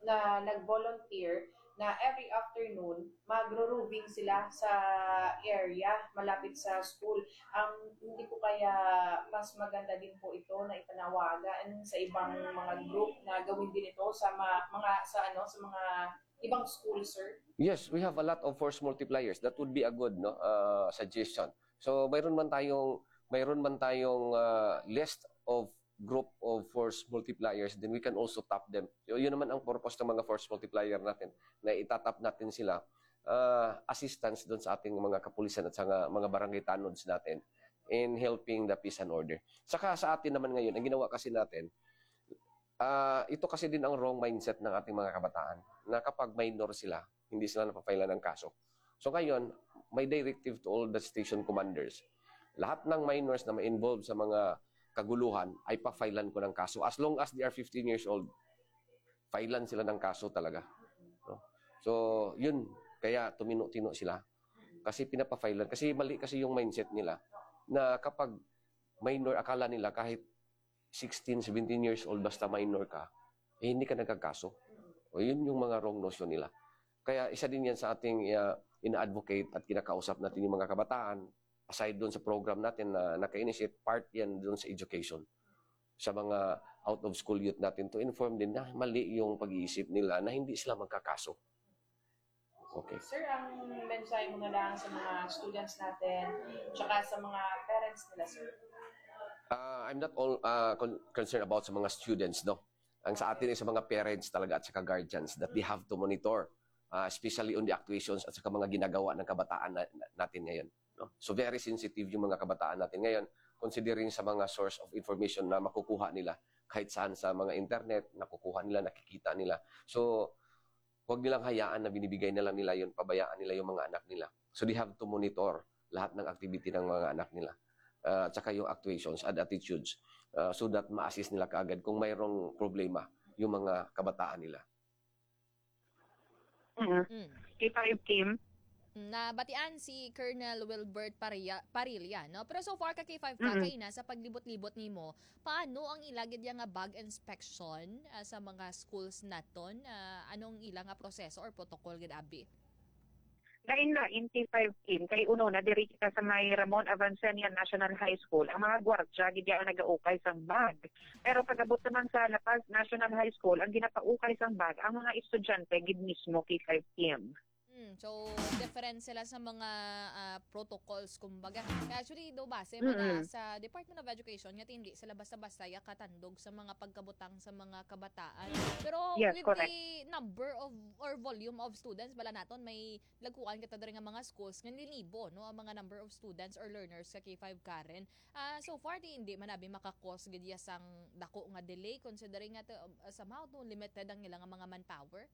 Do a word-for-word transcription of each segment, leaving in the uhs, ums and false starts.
na nag-volunteer na every afternoon magro-roving sila sa area malapit sa school. Um, hindi po kaya mas maganda din po ito na itanawagan sa ibang mga group na gawin din ito sa ma- mga sa ano sa mga ibang school, sir? Yes, we have a lot of force multipliers. That would be a good no uh, suggestion. So mayroon man tayong mayroon man tayong uh, list of group of force multipliers, then we can also tap them. So, yun naman ang purpose ng mga force multiplier natin, na itatap natin sila uh, assistance doon sa ating mga kapulisan at sa mga barangay tanods natin in helping the peace and order. Saka sa atin naman ngayon, ang ginawa kasi natin, uh, ito kasi din ang wrong mindset ng ating mga kabataan, na kapag minor sila, hindi sila napapailan ng kaso. So ngayon, may directive to all the station commanders. Lahat ng minors na ma-involve sa mga kaguluhan ay pa-filean ko ng kaso. As long as they are fifteen years old, filean sila ng kaso talaga. No? So, yun. Kaya tumino-tino sila. Kasi pinapa-filean. Kasi mali kasi yung mindset nila na kapag minor, akala nila kahit sixteen, seventeen years old, basta minor ka, eh hindi ka nagkakaso. O yun yung mga wrong notion nila. Kaya isa din yan sa ating uh, ina-advocate at kinakausap natin yung mga kabataan. Aside doon sa program natin na naka-initiate, part yan doon sa education. Sa mga out-of-school youth natin to inform din na mali yung pag-iisip nila na hindi sila magkakaso. Okay. Sir, ang mensahe mo na lang sa mga students natin, tsaka sa mga parents nila, sir? Uh, I'm not all uh, con- concerned about sa mga students, no? Ang sa atin ay sa mga parents talaga at saka guardians that they have to monitor, uh, especially on the actuations at saka mga ginagawa ng kabataan na- natin ngayon. No? So very sensitive yung mga kabataan natin ngayon, considering sa mga source of information na makukuha nila kahit saan sa mga internet, nakukuha nila, nakikita nila. So, huwag nilang hayaan na binibigay na lang nila yun, pabayaan nila yung mga anak nila. So, they have to monitor lahat ng activity ng mga anak nila. Uh, at saka yung actuations and attitudes uh, so that ma-assist nila kaagad kung mayroong problema yung mga kabataan nila. Mm. Mm. K five Kim, nabatian si Colonel Wilbert Parilla, Parilla no? Pero so far ka K five ka, mm-hmm. kay na sa paglibot-libot nimo, paano ang ilagid yang nga bag inspection uh, sa mga schools naton? Uh, anong ilang nga proseso or protocol gid abi? Lain na in K five Kim, kay uno na diri kita sa may Ramon Avancenia National High School, ang mga gwardiya gid ang nagaukay sang bag. Pero pag-abot naman sa La Paz National High School, ang ginapaukay sang bag ang mga estudyante gid mismo K five Kim. Hmm, so different sila sa mga uh, protocols kumbaga. Actually do base man mm-hmm. sa Department of Education nga hindi sila basta-basta ya katandog sa mga pagkabutang sa mga kabataan. Pero yes, with correct. the number of or volume of students bala naton may lagkuan kita diri nga mga schools nga nilibo no ang mga number of students or learners sa K five Karen. Uh, so far di hindi man abi makakos gid sang dako nga delay considering nga uh, somehow to limited ang ilang mga manpower.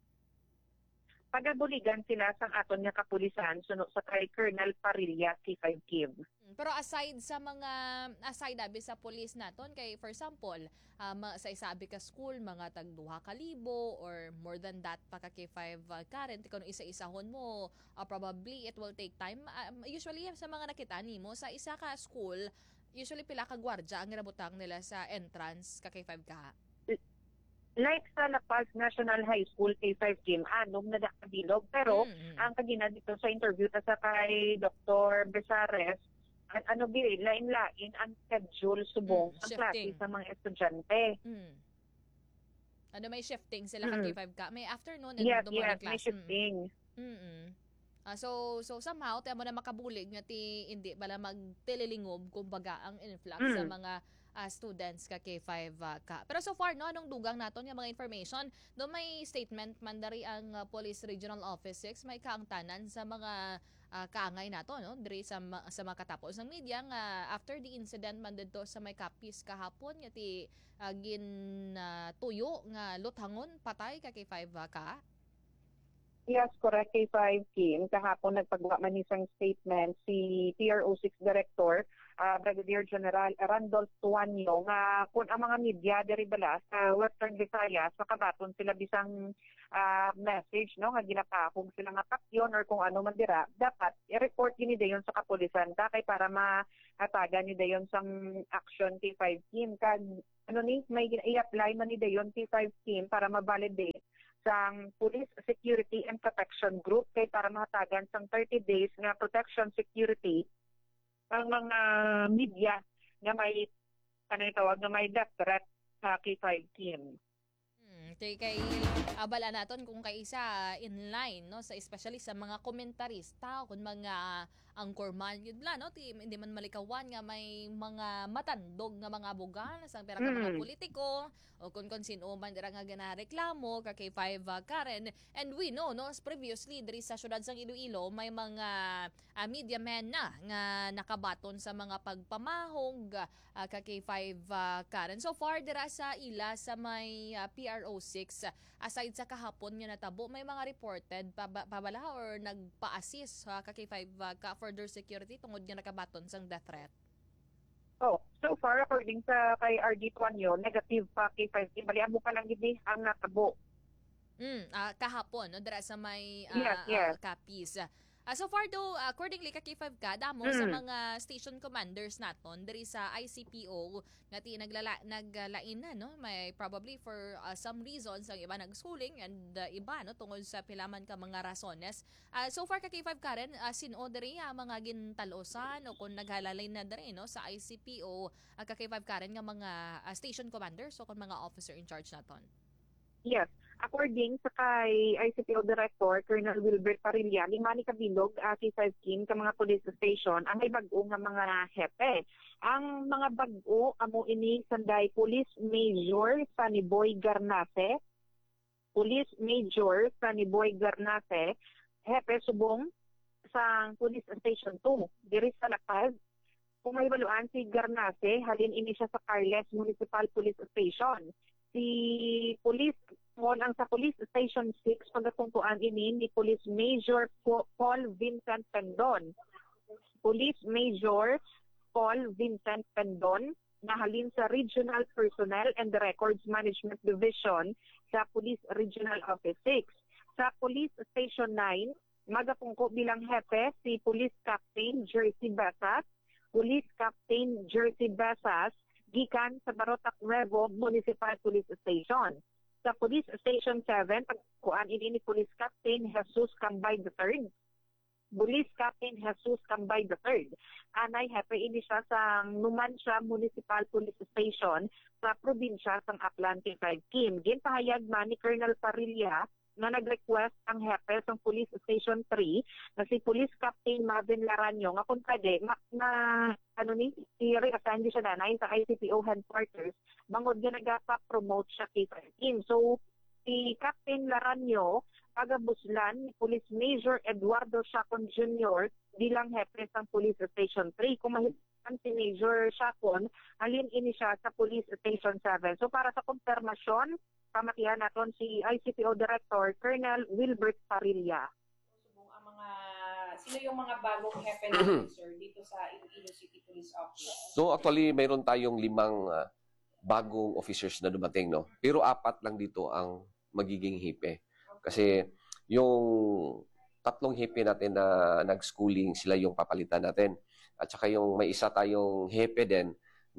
Pagabuligan sila sang aton nga kapulisan suno sa kay Colonel Parilla K five Kim. Pero aside sa mga aside abi sa police naton kay for example um, sa isabi ka school mga tag duha ka libo or more than that pa ka K five uh, Karen kuno isa-isahon mo uh, probably it will take time uh, usually sa mga nakita nimo sa isa ka school usually pila ka gwardiya ang ginabutang nila sa entrance ka K five ka. Like sa La Paz National High School K five Kim, anom na nakabilog. Pero mm-hmm. ang kagina dito sa interview ta sa kay Doctor Besares, at ano bi lain-lain ang schedule subong mm, ang klase sa mga estudyante. Mm. Ano may shifting sila mm. ka K five ka? May afternoon and yes, morning yes, class. May shifting. Mm. Uh, so so somehow tayo mo na makabulig nga ti hindi bala magtililingob kumbaga ang influx mm. sa mga Uh, students ka K five uh, ka. Pero so far no anong dugang naton yung mga information do may statement man dari ang uh, Police Regional Office six may kaangtanan sa mga uh, kaangay nato no diri sa sa mga katapos ng media nga after the incident man didto sa may Capiz kahapon nga ti uh, gin uh, tuyo nga luthangon patay ka K five uh, ka. Yes, correct K five Kim. Kahapon nagpagawa man isang statement si T R O six Director uh, Brigadier General Randolph Tuanyo nga kung ang mga media diri bala sa Western Visayas makabaton sila bisang uh, message no nga ginapakog sila nga paksyon or kung ano man dira dapat i-report gini dayon sa kapulisan ta kay para mahatagan ni dayon sang action K five Kim kag ano ni may i-apply man ni dayon K five Kim para ma-validate sang Police Security and Protection Group kay para mahatagan sang thirty days nga protection security ang mga media nga may ano yung tawag nga may death threat sa K five team. Hmm, kay kay abala naton kung kaisa inline no sa especially sa mga komentarista kun mga angkorman yun la no ti hindi man malikawan nga may mga matandog nga mga abogan sang pera ka mga Mm. politiko o kun kun sino man dira nga ganareklamo ka K five uh, Karen, and we know no as previously diri sa syudad sang Iloilo may mga uh, media men na nga nakabaton sa mga pagpamahog uh, ka K five uh, Karen. So far dira sa ila sa may uh, P R O six, uh, aside sa kahapon nga natabo, may mga reported paba, pabala or nagpa-assist uh, ka K five uh, ka further security tungod nga nakabaton sang death threat. Oh, so far according sa kay R D Tuanyo, negative pa K five team. Bali amo pa lang gid ang natabo. Mm, ah, kahapon no dira sa may uh, Yes, yes. uh, Capiz. Ah, so far though, accordingly ka K five ka damo sa Mm. mga station commanders naton diri sa I C P O nga ti naglala naglain na no, may probably for uh, some reasons ang iba nag-schooling and uh, iba no tungod sa pilaman ka mga rasones. Ah, so far ka K five Karen, uh, sino diri ah, mga gintalosan o kung naghalalay na diri no sa I C P O uh, ka K five Karen nga mga ah, station commanders o kung mga officer in charge naton. Yes. According sa kay I C P O Director, Colonel Wilbert Parilla, lima ni kabilog uh, K five team ka mga police station ang may bag-o nga mga hepe. Ang mga bag-o amo ini sanday Police Major Saniboy Garnase, Police Major Saniboy Garnase, hepe subong sang Police Station two, diri sa Lapaz. Kung may baluan si Garnase, halin ini siya sa Carles Municipal Police Station. Si Police Mon ang sa Police Station six pagkatungkuan ini ni Police Major Paul Vincent Pendon. Police Major Paul Vincent Pendon nahalin sa Regional Personnel and Records Management Division sa Police Regional Office six. Sa Police Station nine, magapungko bilang hepe si Police Captain Jersey Basas, Police Captain Jersey Basas, gikan sa Barotac Nuevo Municipal Police Station. Sa Police Station seven, pagkuan ini ni Police Captain Jesus Cambay the third. Police Captain Jesus Cambay the third. Anay hepe ini siya sa Numancia Municipal Police Station sa probinsya sang Aklan K five Kim. Ginpahayag man ni Colonel Parilla na nag-request ang hepe sa Police Station three na si Police Captain Marvin Laranyo nga kung pwede ma, na ano ni i-reassign siya na sa I C P O headquarters bangod nga nagapa-promote siya kay team. So si Captain Laranyo pagabuslan ni Police Major Eduardo Chacon Junior bilang hepe sa Police Station three. Kung mahitan si Major Chacon, halin ini siya sa Police Station seven. So para sa konfirmasyon, pamatihan naton si I C P O Director Colonel Wilbert Parilla. Subong ang mga sino yung mga bagong hepe natin sir dito sa Iloilo City Police Office? So actually, mayroon tayong limang uh, bagong officers na dumating, no? Pero apat lang dito ang magiging hepe. Kasi yung tatlong hepe natin na nag-schooling, sila yung papalitan natin. At saka yung may isa tayong hepe din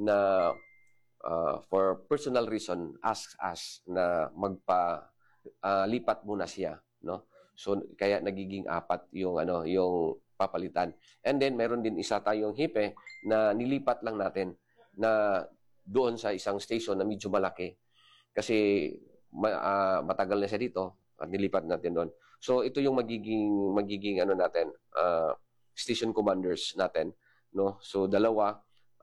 na uh, for personal reason asks us na magpa uh, lipat muna siya, no? So kaya nagiging apat yung ano, yung papalitan. And then meron din isa tayong hepe na nilipat lang natin na doon sa isang station na medyo malaki kasi ma, uh, matagal na siya dito at nilipat natin doon. So ito yung magiging magiging ano natin, uh, station commanders natin, no? So dalawa,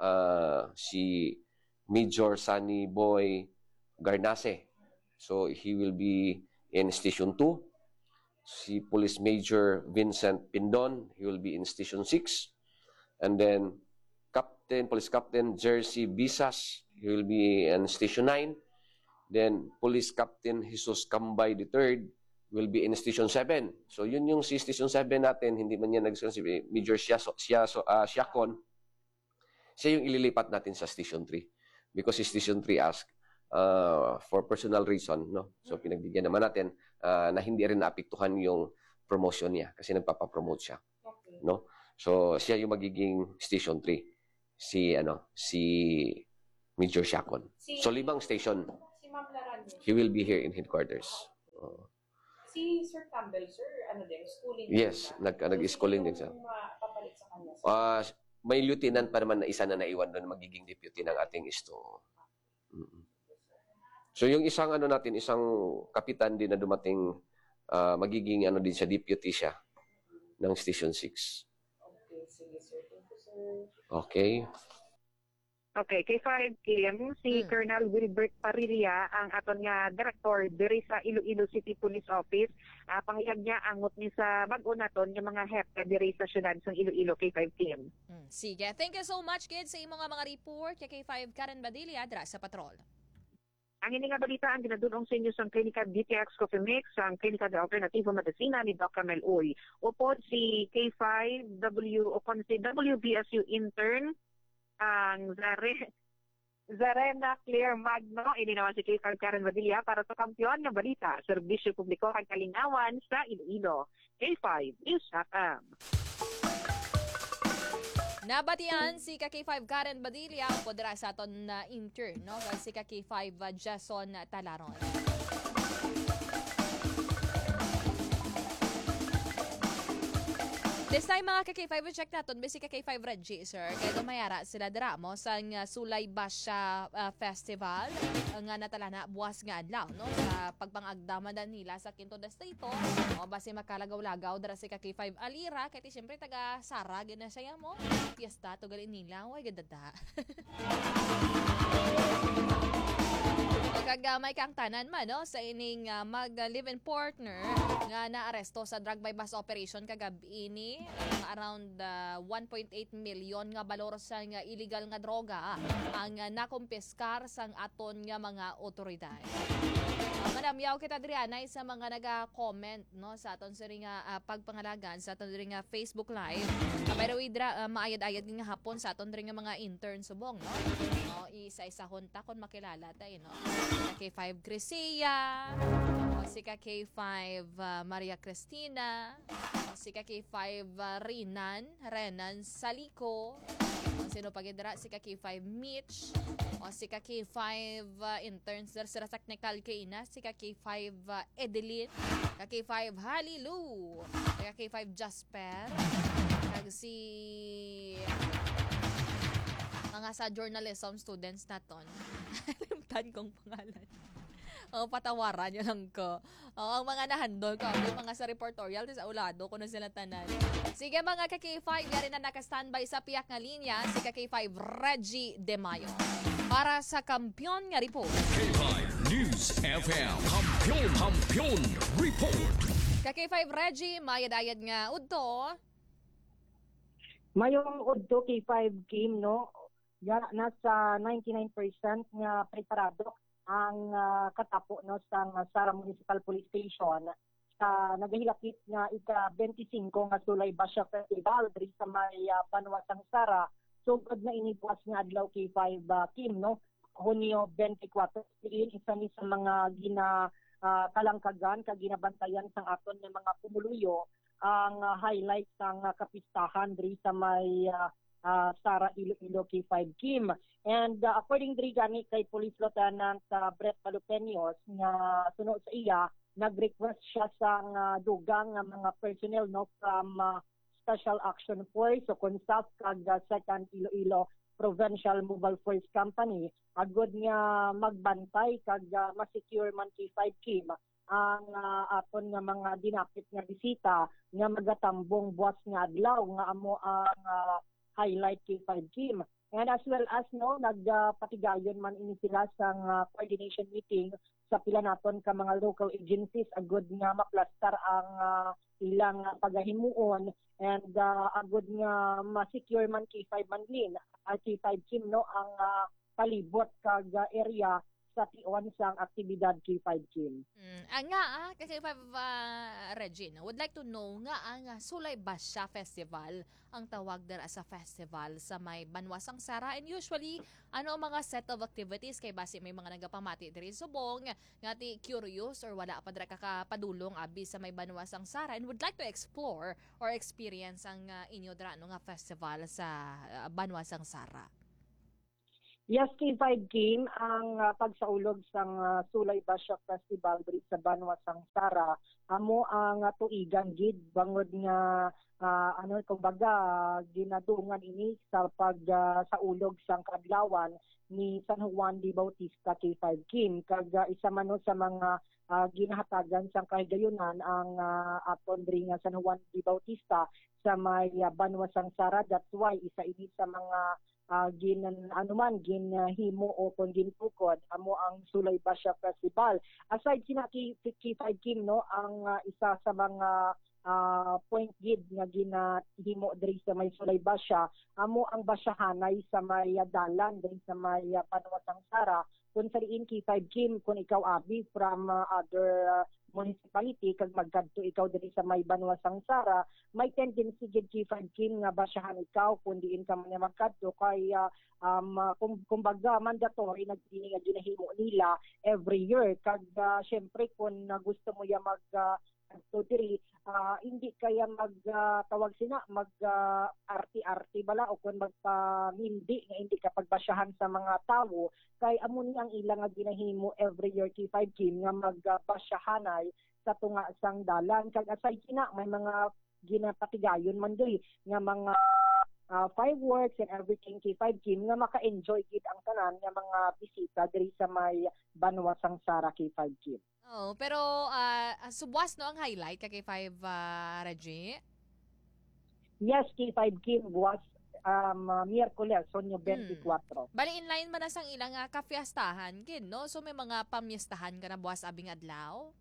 uh, si Major Sunny Boy Garnase. So he will be in Station two. Si Police Major Vincent Pindon, he will be in Station six. And then Captain, Police Captain Jersey Bisas, he will be in Station nine. Then Police Captain Jesus Cambay the third will be in Station seven. So yun yung si Station seven natin, hindi man yan nagsasabi, si Major Siaso, Siaso, uh, Siakon, siya yung ililipat natin sa Station three. Because si Station three asked uh, for personal reason, no? So pinagbigyan naman natin uh, na hindi rin naapektuhan yung promotion niya kasi nagpapa-promote siya, Okay. no? So siya yung magiging Station three. Si ano, si Major Siakon. Si, So limang station. si Ma'am Laranyo. He will be here in headquarters. Oo. Si Sir Campbell, sir, ano din, schooling Yes, din nag, siya. nag-schooling din So, siya. sino yung mapapalit sa kanya, sir? Ah, may lieutenant pa naman na isa na naiwan doon magiging deputy ng ating isto. Mm. So yung isang ano natin, isang kapitan din na dumating, ah, magiging ano din siya, deputy siya ng Station six. Okay, sige, sir. Thank you, sir. Okay. Okay, kay five Kim, si Mm. Colonel Wilbert Parilla, ang aton nga director diri sa Iloilo City Police Office. Uh, pangyag niya angot ni sa bag-o naton yung mga hepe diri sa syudad sa Iloilo, kay five Kim. Mm, sige. Thank you so much, kids, sa imong nga mga report. Kay K five Karen Badilla, dra sa patrol. Ang ini nga balita ang ginadunong sa inyo sa Klinika D T X Coffee Mix, ang Klinika de Alternativo Medicina ni Doctor Mel Uy. Upod si K five W o kon si W B S U intern, ang Zare, Zarena Claire Magno, ini naman si K five Karen Badilla para sa kampiyon ng balita, serbisyo publiko kag kalingawan sa Iloilo. K five News F M. Nabatian si K five Karen Badilla po dira sa aton na intern, no? Kag si K five uh, Jason Talaron. This time mga K five check naton basi K five Reggie, sir. Kaya gumayara sila dira mo sa uh, Sulay Basya uh, Festival uh, nga natala na buwas nga adlaw, no? Sa pagpangagdama dan nila sa Quinto Distrito. O basi makalagaw-lagaw dira si K five Alira kay ti syempre taga Sara gina siya mo. Fiesta to gali nila, way gadada. Kagamay kang tanan man, no? Sa ining uh, mag-live-in partner nga naaresto sa drug by bus operation kagabi ini uh, around uh, one point eight million nga balor sa nga illegal nga droga ang uh, nakumpiskar sang aton nga mga otoridad. Uh, Madam Yaw kita diri anay sa mga naga-comment, no, sa aton sa nga uh, pagpangalagan sa aton diri nga Facebook live. Uh, by the way, dra, uh, maayad-ayad nga hapon sa aton diri nga mga intern subong, no? No, isa-isa hunta kon makilala tayo, no? Si K five Grisea, o si K five uh, Maria Cristina, o si K five uh, Rinan, Renan Salico, o sino pagidra si K five Mitch, o si K five uh, interns sa sa technical kay ina, si K five uh, Edeline, K five Halilu, K five Jasper, kag si mga sa journalism students naton. Limtan kong pangalan. O, patawaran yun lang ko. O, ang mga nahandol ko, yung mga sa reportorial, sa ulado, kung sila tanan. Sige mga K five, yari na naka-standby sa piyak nga linya, si K five Reggie De Mayo. Para sa Kampiyon nga report. K five News F M. Kampiyon, Kampiyon Report. K five Reggie, mayad-ayad nga udto. Mayong udto K five Kim, no? Ya, nasa ninety-nine percent nga preparado ang uh, katapo, no, sa Sara Municipal Police Station sa nagahilakit nga ika twenty-five nga Sulay Basya Festival diri sa may uh, Banwasang Sara. Sugod na inibuas nga adlaw K five uh, Kim, no? Hunyo twenty-four, isa ni sa mga gina uh, kalangkagan kag ginabantayan sang aton ng mga pumuluyo ang uh, highlight sang uh, kapistahan diri sa may uh, Uh, Sara Iloilo K five Kim. And uh, according diri gani kay Police Lieutenant uh, Brett Palupeños nga sunod sa iya, nag-request siya sa uh, dugang nga mga personnel, no, from uh, Special Action Force o Consaf kag uh, Second Iloilo Provincial Mobile Force Company agud nga magbantay kag uh, ma-secure man K five Kim ang uh, aton nga mga dinapit nga bisita nga magatambong buwas nga adlaw nga amo ang uh, highlight K five Kim. And as well as, no, nagpatigayon uh, man ini sila sa uh, coordination meeting sa pila naton ka mga local agencies agud nga maplastar ang uh, ilang uh, pagahimuon and uh, agud nga ma-secure man K five Manlin at K five Kim, no, ang uh, palibot kag uh, area sa tion sang aktibidad K five Kim. Mm, ang nga ah, K five uh, Regine, would like to know nga ang uh, Sulay Basya Festival ang tawag dira sa festival sa may Banwasang Sara, and usually ano ang mga set of activities kay base may mga nagapamati diri subong nga ti curious or wala pa dira kakapadulong abi sa may Banwasang Sara and would like to explore or experience ang uh, inyo dira no nga festival sa uh, Banwasang Sara. Yes, K five Kim, ang uh, pagsaulog sa uh, Sulay Basya Festival diri sa Banwa Sangsara, amo ang uh, tuigan gid bangod nga uh, ano kumbaga uh, ginadungan ini sa pag uh, saulog sang kadlawan ni San Juan de Bautista K five Kim kag uh, isa man no sa mga uh, ginahatagan sang kahigayunan ang uh, aton diri nga San Juan de Bautista sa may uh, Banwa Sangsara. That's why isa ini sa mga uh, gin anuman ginhimo o kung gintukod amo ang Sulay Basya Festival. Aside sina K five Kim no, ang uh, isa sa mga uh, point gid nga ginahimo diri sa may Sulay Basya amo ang basyahanay sa may uh, dalan diri sa may uh, Banwa Sangsara. Kung sariin K five Kim, kung ikaw abi from uh, other uh, municipality kag magkadto ikaw diri sa may Banwa Sangsara, may tendency gid K five Kim nga basyahan ikaw kung diin ka man magkadto kay uh, um uh, kung kumbaga mandatory nagdini nga ginahimo nila every year kag uh, syempre kung uh, gusto mo ya mag uh, so diri uh, hindi kaya mag uh, tawag sina mag uh, arti-arti bala o kung magpamindi nga hindi ka pagbasyahan sa mga tawo kay amo ni ang ilang nga ginahimo every year K five Kim nga magbasyahanay sa tunga sang dalan kag aside sina may mga ginapatigayon man diri nga mga uh, fireworks and everything K five Kim nga maka-enjoy gid ang tanan nga mga bisita diri sa may Banwa Sangsara K five Kim. Oh, pero uh, subwas no ang highlight ka K five uh, Reggie? Yes, K five Kim was um, uh, Miyerkules, Sonyo twenty-four. Bali inline man na sang ilang uh, kafiestahan kin, no? So may mga pamiestahan ka na buwas abing adlaw?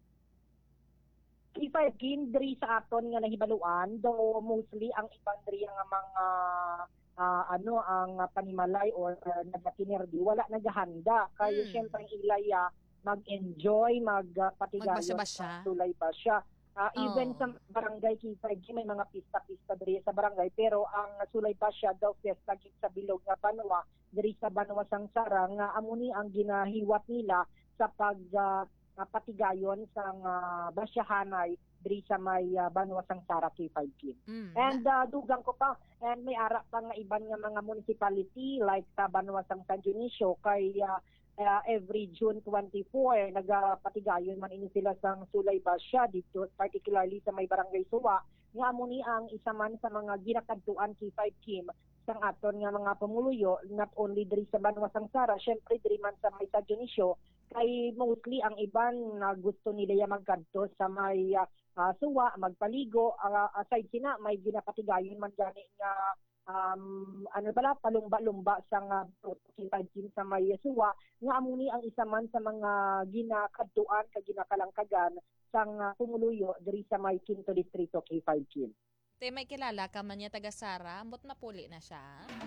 K five Kim diri sa aton nga nahibaluan, though mostly ang ibang diri nga mga uh, ano ang uh, panimalay or uh, nagakinerdi wala naghahanda kay Mm. syempre ang ilaya mag-enjoy, magpatigayon Magbasya-basya. sa Sulay Basya. Uh, even Oo. sa barangay K five Kim may mga pista-pista diri sa barangay pero ang Sulay Basya daw fiesta gid sa bilog nga Banwa diri sa Banwa Sangsara nga amo ni ang ginahiwat nila sa pag uh, uh, patigayon sang uh, basyahanay diri sa may uh, Banwa Sangsara K five Kim. Mm. And uh, dugang ko pa and may ara pa nga iban nga mga municipality like sa Banwa Sang San Dionisio kay uh, Uh, every June twenty-four nagapatigayon man ini sila sang Sulay Basya dito particularly sa may Barangay Suwa nga amo ni ang isa man sa mga ginakadtuan K five Kim sang aton nga mga pamuluyo not only diri sa Banwa Sangsara syempre diri man sa may San Dionisio kay mostly ang iban na gusto nila ya magkadto sa may uh, uh, Suwa magpaligo uh, aside sina may ginapatigayon man gani nga um ano pala palumba-lumba sa nga K five Kim sa may Suwa nga amo ni ang isa man sa mga ginakadtuan kag ginakalangkagan sang uh, pumuluyo diri sa may Quinto Distrito K five Kim. Te may kilala ka man niya taga Sara, ambot mapuli na siya.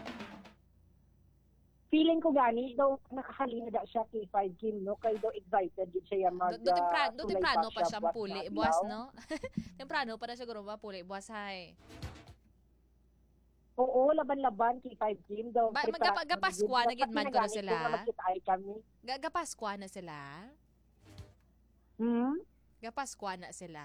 Feeling ko gani daw nakahalina da siya K five Kim no kay daw excited gid siya mag Do, do, tempra, do Sulay temprano pa Basya siyang buwas puli, na buwas adlaw. no? Temprano pa na siguro mapuli, buwas hay. Oo, laban-laban K five Kim daw. Ba- prepara- magapa- gapaskwa na gid man ko na Kasi sila. nga magkita-ay kami. Gagapaskwa na sila. Hmm? Gapaskwa na sila.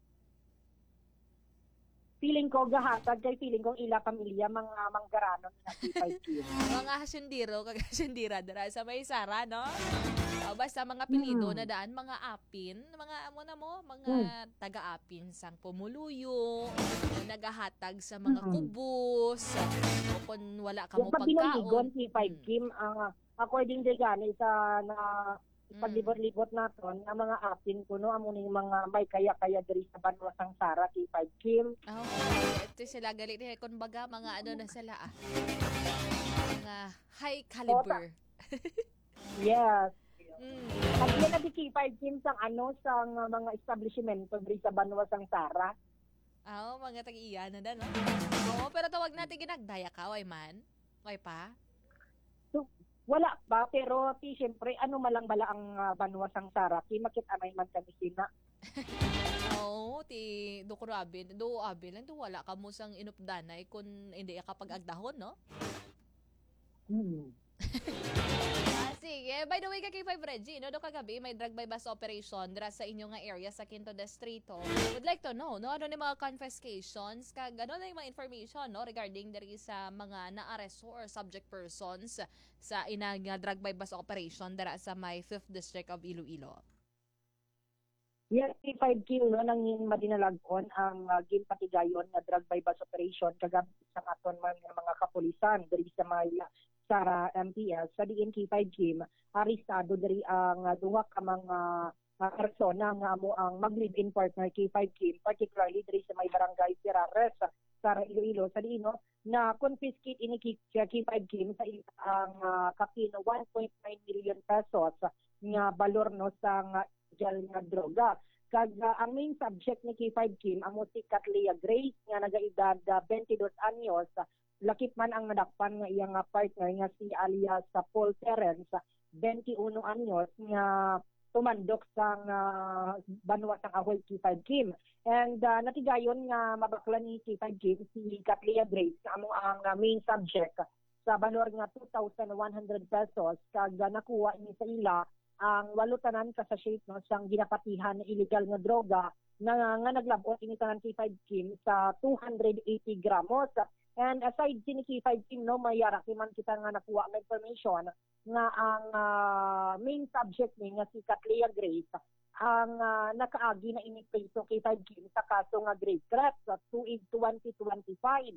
Feeling ko gahatag kay feeling ko ila pamilya mga manggaranon na K five Kim. Mga hasyendiro, kag hasyendira dara sa may Sara, no? O basta mga pilido Hmm. na daan, mga apin, mga amo na mo, mga Hmm. taga-apin sang pumuluyo, nagahatag sa mga Mm-mm. kubos, o kung wala ka mo Yung pagbinuligon pagkaon. K five Mm. Kim, ang according to gani sa na Mm. paglibot-libot naton ang mga apin ko no amo ning mga may kaya-kaya diri sa Banwa Sangsara K five Kim. Oh, ito sila galit eh. Kung baga, mga ano na sila ah. Mga high caliber. Yes. Mm. At yan na di K five Kim sang ano sang uh, mga establishment diri sa Banwa Sangsara. Ah, oh, mga tag-iya na da, no? Oo, pero tawag natin ginagdaya ka, way man. Way pa? Wala pa, pero ti syempre ano malang bala ang uh, Banwa Sangsara, ti makit amay man kami sina. Oo, ti do ko rabi, do abi lang do wala ka mo sang inupdanay kung hindi ka pag agdahon, no? Hmm. Ah, Sige, by the way, ka K five Reggie, no, do kagabi may drug by bus operation dira sa inyong nga area sa Quinto Distrito. Would like to know, no, ano ni mga confiscations, kag ano na yung mga information, no, regarding diri sa mga naaresto or subject persons sa inang nga drug by bus operation dira sa may fifth District of Iloilo. Yes, K five Kim no nangin madinalagon ang uh, ginpatigayon nga drug by bus operation kagabi sa aton man nga mga kapulisan diri sa may Sara M P S sa diin K five Kim arestado diri ang uh, duha ka mga uh, persona nga amo ang mag-live-in partner K five Kim, particularly diri sa may barangay Sirares Sara Iloilo sa diin no na confiscate ini K five Kim sa ang uh, kapino one point nine million pesos nga balor no sa nga illegal nga droga. Kag uh, ang main subject ni K five Kim amo si Katlia Grace nga nagaedad uh, twenty-dos anyos. Lakip man ang nadakpan nga iyang uh, partner nga si alias sa Paul Terence, twenty-one anyos nga tumandok sa uh, banwa sang Ahoy K five Kim. And uh, natigayon nga mabakla ni K five Kim si Katlia Grace nga amo ang uh, main subject sa balor nga two thousand one hundred pesos kag uh, nakuha ini sa ila ang walo tanan ka sa shape no sang ginapatihan na illegal nga droga na nga naglabot ini tanan K five Kim sa two hundred eighty gramos. And aside sini K five Kim no mayara man kita nga nakuha ng information nga ang uh, main subject ni nga si Katlia Grace ang uh, nakaagi na ini preso K five Kim sa kaso nga grave threat sa tuig twenty twenty-five.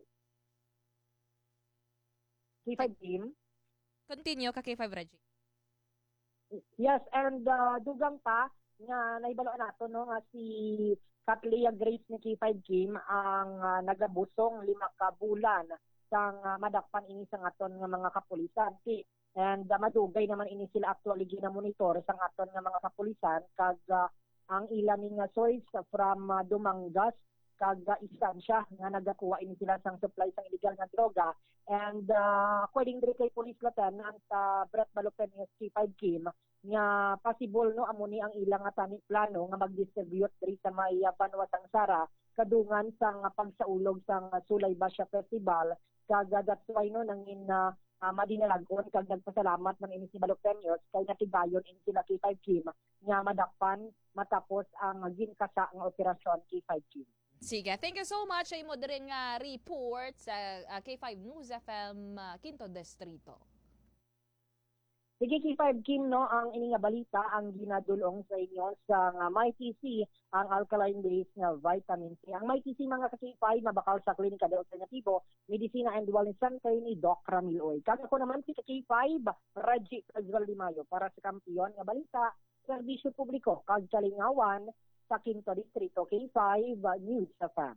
K five Kim. Continue ka K five Reggie. Yes, and uh, dugang pa nga naibaloan nato no nga si Katlia Grace ni K five Kim ang uh, nagabusong lima ka bulan sang uh, madakpan ini sang aton nga mga kapulisan. And uh, madugay naman ini sila actually gina-monitor sang aton nga mga kapulisan kag uh, ang ilan ni nga source from uh, Dumangas kag uh, istansya nga nagakuha ini sila sang supply sang illegal nga droga. And uh, according diri kay Police Lieutenant uh, Brett Balopen ng K five Kim nga possible no amo ni ang ilang nga tani plano nga mag-distribute diri sa may uh, banwa sang Sara kadungan sang uh, pagsaulog sang uh, Sulay Basya Festival kag uh, that's why no nangin uh, uh, madinalagon kag nagpasalamat man ini si Balopen kay natigayon ini sila K five Kim nga madakpan matapos ang uh, ginkasa nga operasyon K five Kim. Sige, thank you so much ay mo din nga report sa uh, K five News F M uh, Quinto Distrito. Sige K five Kim no ang ini nga balita ang ginadulong sa inyo sa uh, Mighty C ang alkaline based nga vitamin C. Ang Mighty C mga ka K five mabakal sa Klinika de Alternativo, Medicina and Wellness Center ni Doc Ramil Oy. Kaya ko naman si K five Reggie Casual Di Mayo para sa kampiyon nga balita, serbisyo publiko kag kalingawan sa Quinto Distrito K five News F M.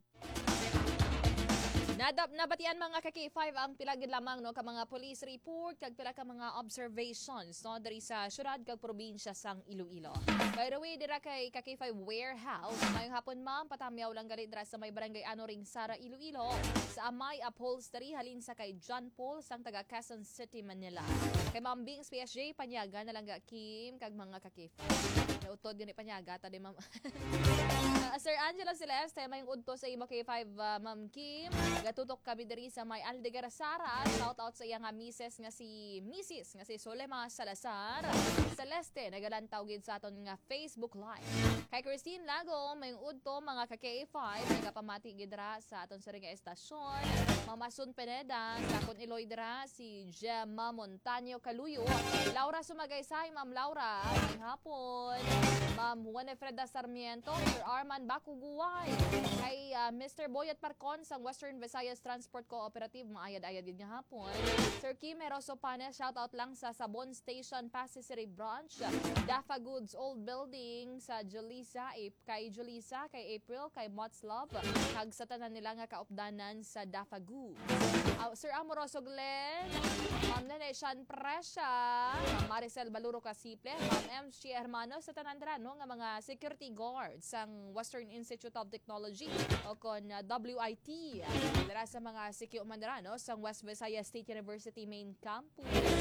Nadap nabatian mga ka K five ang pila gid lamang no ka mga police report kag pila ka mga observations no diri sa syudad kag probinsya sang Iloilo. By the way, dira kay ka K five warehouse ngayong hapon ma'am patamyaw lang gali dira sa may barangay Anoring Sara Iloilo sa Amay Upholstery halin sa kay John Paul sang taga Quezon City, Manila. Kay Ma'am Bings P S J panyaga na lang ga Kim kag mga ka K five. Nautod gani panyaga ta di ma'am. uh, Sir Angelo Celeste may udto sa imo K five uh, Ma'am Kim. Gatutok kami diri sa may Aldegar Sara. Shout out sa iyang misis nga si Missus nga si Solema Salazar. Celeste nagalantaw gid sa aton nga Facebook Live. Kay Christine Lago may udto mga ka K five nagapamati gid dira sa aton sa ring estasyon. Mama Sun Pineda sa kon Iloy dira si Gemma Montaño Caluyo. Laura Sumagaysay, Ma'am Laura may hapon. Ma'am Juanefreda Sarmiento, Sir Arman Bakuguay. Kay uh, Mister Boyet Parcon sa Western Visayas Transport Cooperative, maayad-ayad din nga hapon. Sir Kim Eroso Panes, shout out lang sa Sabon Station, Pasig City Branch. Dafa Goods Old Building sa Julissa, kay Julissa, kay April, kay Mots Love. Kag sa tanan nila nga kaupdanan sa Dafa Goods. Uh, Sir Amoroso Glenn, Ma'am Nene Shan Presya, Maricel Baluro Casiple, Ma'am M. C. Hermano sa tanan dira no nga mga security guards sang Western Institute of Technology o kon uh, W I T. Dira sa mga sikyo man dira no sang West Visayas State University main campus.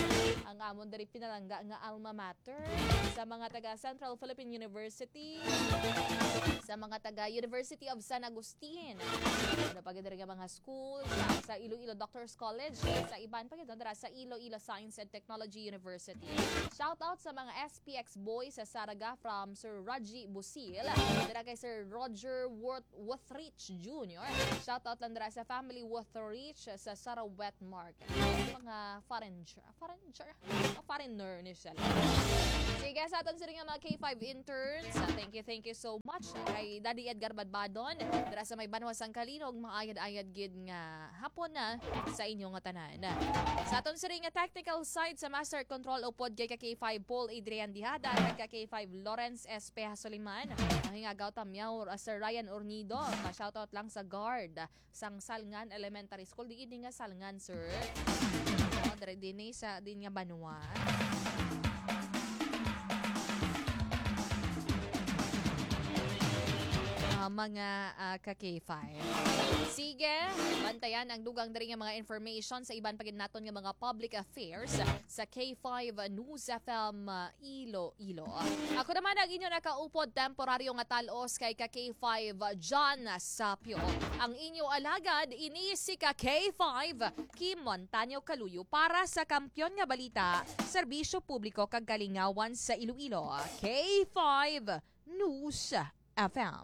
ang amon dari pinalangga nga alma mater, sa mga taga Central Philippine University, sa mga taga University of San Agustin, ano pa gid nga mga school, sa, sa Iloilo Doctors College, sa iban pa gid dara sa Iloilo Science and Technology University. Shout out sa mga S P X boys sa Saraga from Sir Raji Busil, dira kay Sir Roger Worth Wuthrich Junior Shout out lang dira sa family Wuthrich sa Sarawet Market. Mga foreigner, foreigner, foreigner ni siya. Sige, sa aton sila nga mga K five interns, uh, thank you, thank you so much kay Daddy Edgar Badbadon, dira sa may Banwas ang Kalinog, maayad-ayad gid nga hapon na sa inyo nga tanan. Sa aton sila nga technical side sa Master Control upod kay K five Paul Adrian Dihada, kay K five Lawrence S P Soliman, ang hingagaw tamyaw uh, Sir Ryan Ornido, ma-shoutout lang sa guard sang Salngan Elementary School, di ini nga Salngan, sir. Oh, dire din sa din nga Banwa. Uh, mga uh, ka-K five. Sige, bantayan ang dugang diri nga mga information sa iban pagid naton nga mga public affairs sa K five News F M uh, Iloilo. Ako naman ang inyo nakaupod temporaryo nga talos kay ka-K five John Sapio. Ang inyo alagad ini si ka-K five Kim Montaño Kaluyo para sa Kampiyon nga Balita, Serbisyo Publiko kag Kalingawan sa Iloilo. K five News F M.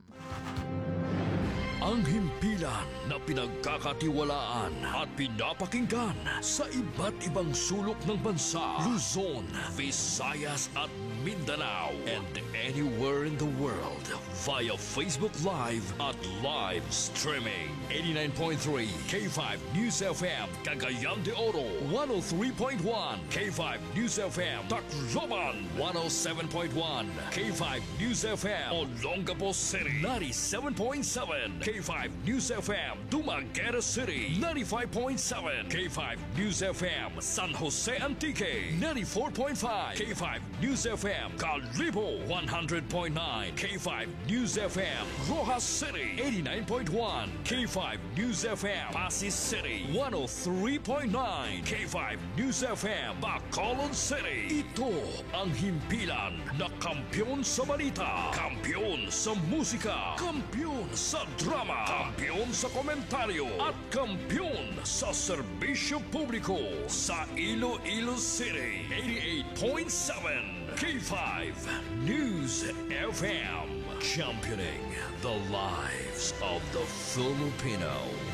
Ang himpilan na pinagkakatiwalaan at pinapakinggan sa iba't ibang sulok ng bansa, Luzon, Visayas at Mindanao, and anywhere in the world via Facebook Live at live streaming. eighty-nine point three K five News F M, Cagayan de Oro, one oh three point one K five News F M, Tacloban, one oh seven point one K five News F M, Olongapo City, ninety-seven point seven K five News F M, Dumaguete City, ninety-five point seven K five News F M, San Jose Antique, ninety-four point five K five News F M, Calibo, one hundred point nine K five News F M, Rojas City, eighty-nine point one K five News F M, Pasig City, one oh three point nine K five News F M, Bacolod City. Ito ang himpilan na kampiyon sa balita, kampiyon sa musika, kampiyon sa drama, kampiyon sa komentaryo, at kampiyon sa serbisyo publiko sa Iloilo City. eighty-eight point seven K five News F M, championing the lives of the Filipino.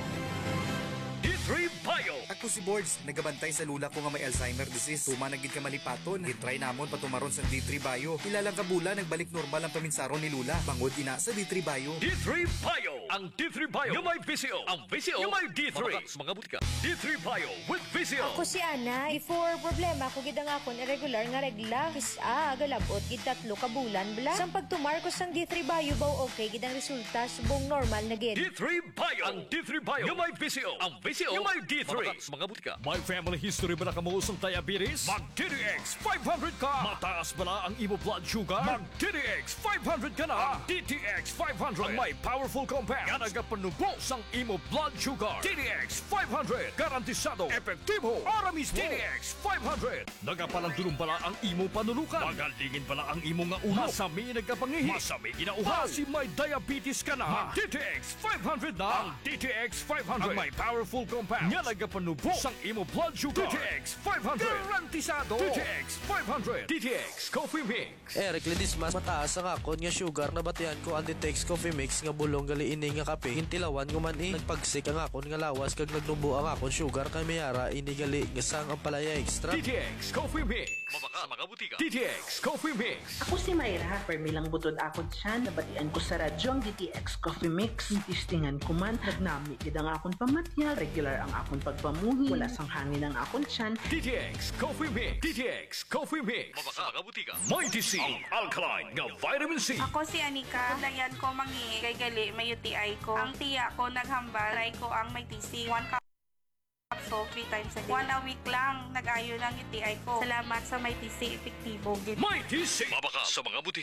D three Bio. Ako si Boards, nagabantay sa lula ko nga may Alzheimer disease. Tuma na gid ka malipaton, gitry namon patumaron sa D three Bio. Ilalang kabula nagbalik normal ang paminsaron ni lula. Bangod ina sa D three Bio. D three Bio. Ang D three Bio yung may V C O. Ang V C O yung may D three. Mga, mga butika. D three Bio with V C O. Ako si Ana. Before problema ko gid ang akon irregular nga regla. Kisa galabot gid tatlo ka bulan bla. Sang pagtumar ko sang D three Bio baw okay gid ang resulta subong normal na gid. D three Bio. Ang D three Bio yung may V C O. Ang V C O yung may D three. Mga, mga butika. May family history ba na kamuusong diabetes? Mag D D X five hundred ka. Mataas ba na ang imo blood sugar? Mag D D X five hundred ka na. Ang D T X five hundred ang may powerful compound nga nagapanubos ang imo blood sugar. D D X five hundred garantisado, epektibo. Aramis D D X five hundred nagapalandulong bala ang imo panulukan. Magalingin bala ang imo nga ulo. Masami nagapangihi. Masami ginauhaw. Kasi may diabetes ka na. Mag D T X five hundred na. Ang D T X five hundred ang may powerful compound nga nagapanubos ang imo blood sugar. D T X five hundred garantisado. D T X five hundred. D T X Coffee Mix. Eric Ledismas, mataas ang akon nga sugar na batian ko ang D T X Coffee Mix nga bulong gali ini nga kape. Hintilawan ko man eh. Nagpagsik ang akon nga lawas kag nagnubo ang akon sugar kay mayara ini gali nga sang ang palaya extra. D T X Coffee Mix. Mabaka mga butika. D T X Coffee Mix. Ako si Mayra. Permilang butod akon siya. Nabatian ko sa radyo ang D T X Coffee Mix. Tistingan ko man. Nagnami gid ang akon pamatya. Regular ang akon pagpamuhi. Wala sang hangin ang akon siyan. D T X Coffee Mix. D T X Coffee Mix. Mabaka mga butika. Mighty C. Ang alkaline nga vitamin C. Ako si Anika. Dayan ko mangi. Kay gali may U T I ko. Ang tiya ko naghambal. Try ko ang may T C. One cup. So, three times a day. One a week lang, nag-ayo ng U T I ko. Salamat sa may T C, epektibo. May T C. Mabaka sa mga butika.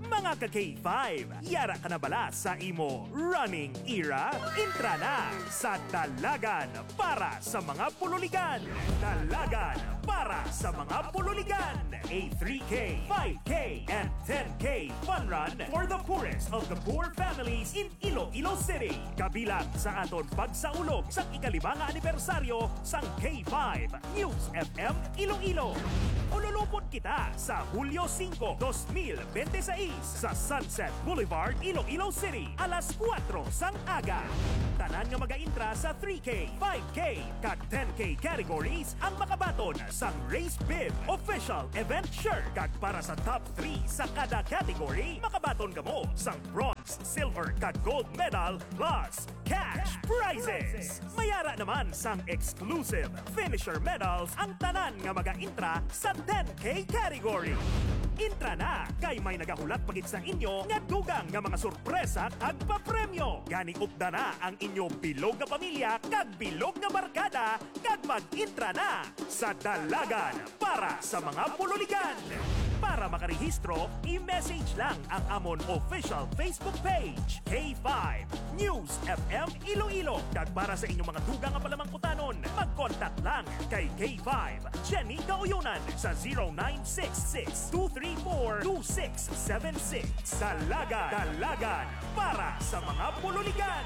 Mga ka-K five, yara ka na bala sa imo running era? Intra na sa Dalagan para sa mga pululigan. Dalagan para sa mga pululigan. A three K, five K, and ten K fun run for the poorest of the poor families in Iloilo City. Kabilang sa aton pagsaulog sa ikalimang anibersaryo sang K five News F M Iloilo. Ululupot kita sa Hulyo five, twenty twenty-six sa Sunset Boulevard, Iloilo City, alas kwatro sang aga. Tanan nga mag-intra sa three K, five K, kag ten K categories ang makabaton sang Race Bib Official Event Shirt. Kag para sa top three sa kada category, makabaton ka mo sang bronze, silver, kag gold medal plus cash prizes. Mayara naman sang exclusive finisher medals ang tanan nga mag-intra sa ten K category. Intra na kay may nagahulat pagit sa inyo nga dugang nga mga sorpresa kag papremyo. Gani upda na ang inyo bilog nga pamilya kag bilog nga barkada kag mag-intra na sa Dalagan para sa mga pululigan. Para makarehistro, i-message lang ang amon official Facebook page, K five News F M Iloilo. Kag para sa inyong mga dugang nga palamangkutanon, mag-contact lang kay K five Jenny Gauyunan sa zero nine six six, two three four, two six seven six. Dalagan, Dalagan para sa mga pululigan.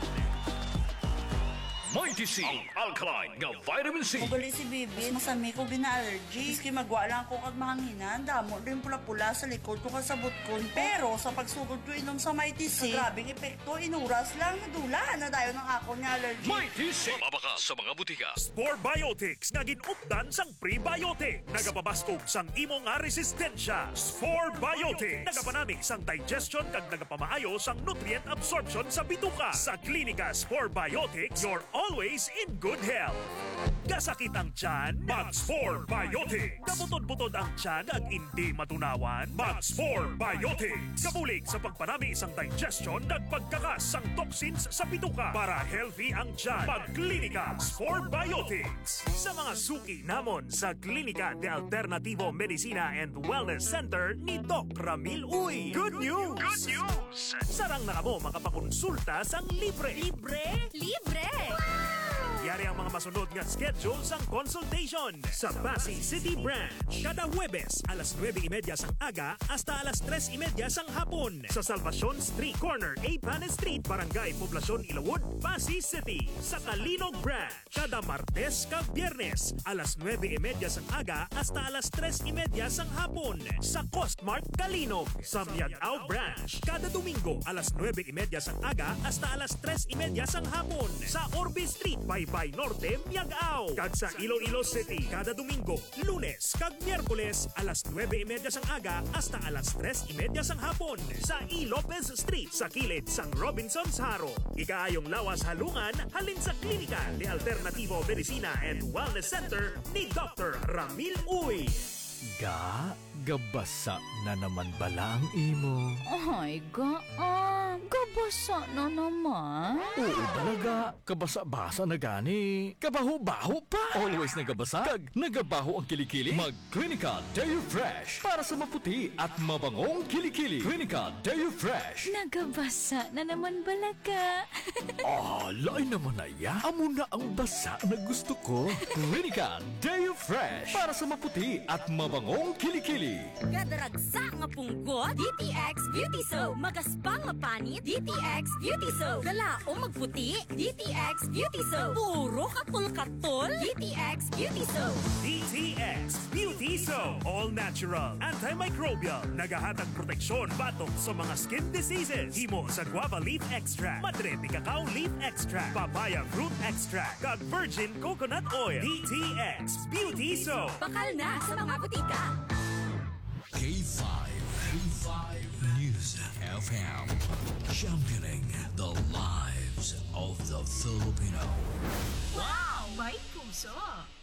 Mighty C, ang alkaline nga vitamin C. Ugali si Bibi, masami ko bina-allergy. Iski magwa lang ko kag mahanginan, damo rin pula-pula sa likod ko kasabot ko. Pero sa pagsugod ko inom sa Mighty C, grabing epekto, inuras lang, nadula na dayo ng ako ni allergy. Mighty C, mabaka sa mga butika. Spore Biotics nga ginupdan sang prebiotic. Nagapabastog sang imo nga resistensya. Spore Biotics. Nagapanamig sang digestion kag nagapamaayo sang nutrient absorption sa bituka. Sa Klinika Spore Biotics, you're always in good health. Kasakit ang tiyan? Mag-Spore Biotics. Kabutod-butod ang tiyan ag hindi matunawan? Mag-Spore Biotics. Kabulig sa pagpanami isang digestion ag pagkakas sang toxins sa bituka para healthy ang tiyan. Mag-Klinika Spore Biotics. Sa mga suki namon sa Klinika de Alternativo Medicina and Wellness Center ni Doc Ramil Uy. Good news! Good news! Sarang na kamo makapakonsulta sang libre. Libre? Libre! Yari ang mga masunod nga schedule sang consultation sa Pasay City Branch. Kada Huwebes, alas nueve y media sang aga hasta alas tres y media sang hapon. Sa Salvacion Street Corner, A. Panes Street, Barangay Poblacion, Ilawod, Pasay City. Sa Kalinog Branch, kada Martes kag Biyernes, alas nueve y media sang aga hasta alas tres y media sang hapon. Sa Costmart, Kalinog. Sa Miagao Branch, kada Domingo, alas nueve y media sang aga hasta alas tres y media sang hapon. Sa Orbe Street, Baybay Norte, Miagao. Kag sa Iloilo City, kada Domingo, Lunes kag Miyerkules, alas nueve y media sang aga hasta alas tres y media sang hapon. Sa E. Lopez Street, sa kilid sang Robinson's Haro. Ikaayong lawas halungan, halin sa Klinika de Alternativo Medicina and Wellness Center ni Doctor Ramil Uy. Ga, gabasa na naman bala ang imo. Ay, ga, ah, gabasa na naman. Oo talaga, kabasa-basa na gani. Kabaho-baho pa. Always nagabasa, kag nagabaho ang kilikili. Mag-Klinika Deo Fresh para sa maputi at mabangong kilikili. Klinika Deo Fresh. Nagabasa na naman bala ka. Ah, lain naman na ya. Amo na ang basa na gusto ko. Klinika Deo Fresh para sa maputi at mabangong kilikili. Gadaragsa nga punggot, D T X Beauty Soap. Magaspang mapanit, D T X Beauty Soap. Galao magputi, D T X Beauty Soap. Puro katul-katul, D T X Beauty Soap. D T X Beauty Soap. All natural, antimicrobial, nagahatag proteksyon batok sa mga skin diseases. Himo sa guava leaf extract, madre de cacao leaf extract, papaya fruit extract, kag virgin coconut oil. D T X Beauty Soap. Bakal na sa mga butika. K five, K five News F M, championing the lives of the Filipino. Wow! May puso!